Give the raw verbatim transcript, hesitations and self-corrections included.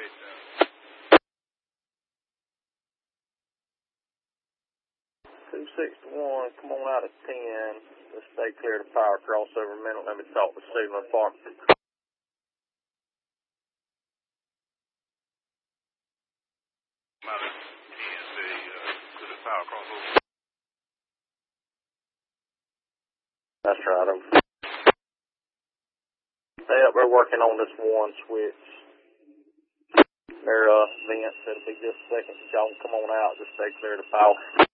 two sixty-one, come on out of ten. Let's stay clear of the power crossover a minute. Let me talk with Stephen Apartment. Out of ten, say, uh, clear the power crossover. That's right. I'm... Stay up there working on this one switch. Their uh, vents, it'll be just a second. Y'all come on out. Just stay clear of the power.